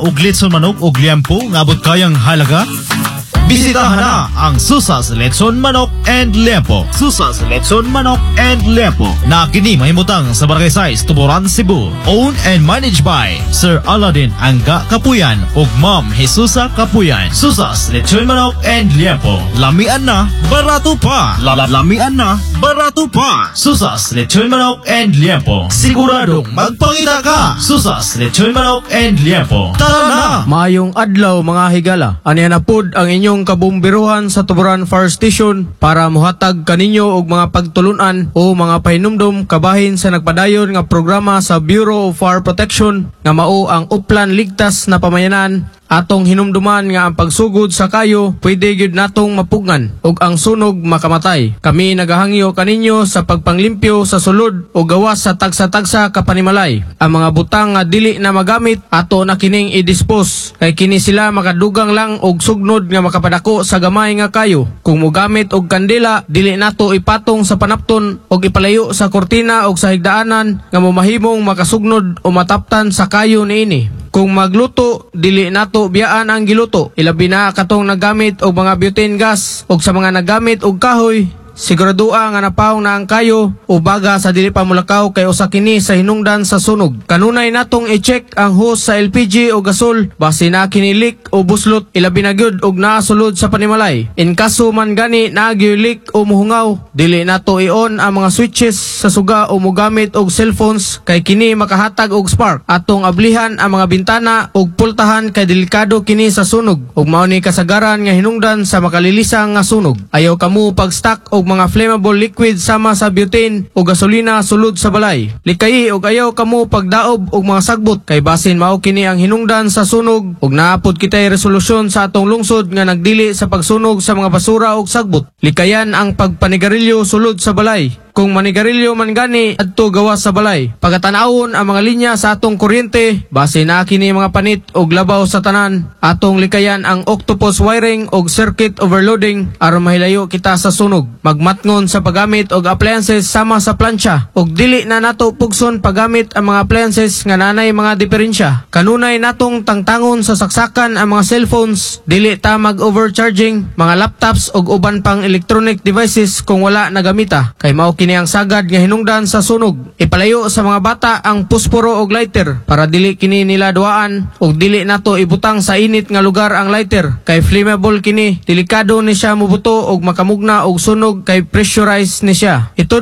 ug litson manok ug liempo nga abot kayang halaga? Bisitahan na ang Susas Letson Manok and Liempo. Susas Letson Manok and Liempo na kini mahimutang sa Barangay 6, Tuburan, Cebu. Owned and managed by Sir Aladdin Angga Kapuyan ug Ma'am Jesusa Kapuyan. Susas Letson Manok and Liempo. Lamian na, barato pa. Lamian na, barato pa. Susas Letson Manok and Liempo. Siguradong magpangita ka. Susas Letson Manok and Liempo. Tara na! Maayong adlaw mga higala. Aniya na pod ang inyong kabumbiruhan sa Tuburan Fire Station para muhatag kaninyo og mga pagtulunan o mga pahinumdom kabahin sa nagpadayon nga programa sa Bureau of Fire Protection nga mao ang Uplan Ligtas na Pamayanan. Atong hinumduman nga ang pagsugod sa kayo pwede gyud natong mapugnan ug ang sunog makamatay. Kami nagahangyo kaninyo sa pagpanglimpyo sa sulod o gawas sa tagsa-tagsa kapanimalay. Ang mga butang nga dili na magamit ato na kining i-dispose kay kini sila makadugang lang og sugnod nga makapadako sa gamay nga kayo. Kung mogamit og kandila dili nato ipatong sa panapton og ipalayo sa kortina og sa higdaanan nga mamahimong makasugnod o mataptan sa kayo niini. Kung magluto, dili nato biyaan ang giluto. Ilabi na katong nagamit og mga butane gas og sa mga nagamit og kahoy. Siguradua nga napawong na ang kayo o baga sa dili pa mulakaw kay usa kini sa hinungdan sa sunog. Kanunay natong i-check ang hose sa LPG o gasol base na kini leak o buslot ilabi na gyud og naasulod sa panimalay. In kaso man gani naagyo leak o muhungaw, dili nato i-on ang mga switches sa suga o mogamit og cellphones kay kini makahatag og spark. Atong ablihan ang mga bintana og pultahan kay delikado kini sa sunog ug mao ni kasagaran nga hinungdan sa makalilisang nga sunog. Ayaw kamo pag-stock og mga flammable liquid sama sa butane o gasolina sulod sa balay. Likay og ayaw kamo pagdaob og mga sagbot kay basin mao kini ang hinungdan sa sunog ug naapod kitay resolusyon sa atong lungsod nga nagdili sa pagsunog sa mga basura ug sagbot. Likayan ang pagpanigarilyo sulod sa balay. Kung manigarilyo man gani adto gawas sa balay. Pagatanawon ang mga linya sa atong kuryente, base na kini mga panit og labaw sa tanan. Atong likayan ang octopus wiring og circuit overloading aron mahilayo kita sa sunog. Magmatngon sa paggamit og appliances sama sa plancha og dili na nato pugson paggamit ang mga appliances nga nanay mga diferensya. Kanunay natong tangtangon sa saksakan ang mga cellphones, dili ta mag-overcharging mga laptops og uban pang electronic devices kung wala nagamita. Kay mao kini ang sagad nga hinungdan sa sunog. Ipalayo sa mga bata ang pusporo og lighter para dili kini nila duaan og dili nato ibutang sa init nga lugar ang lighter kay flammable kini. Delikado ni siya mubuto og makamugna og sunog kay pressurized ni siya. Ito